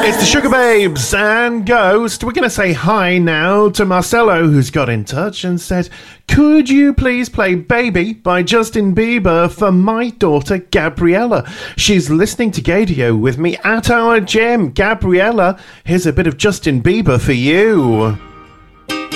It's the Sugar Babes and Ghost. We're going to say hi now to Marcelo, who's got in touch and said, could you please play Baby by Justin Bieber for my daughter Gabriella? She's listening to Gaydio with me at our gym. Gabriella, here's a bit of Justin Bieber for you.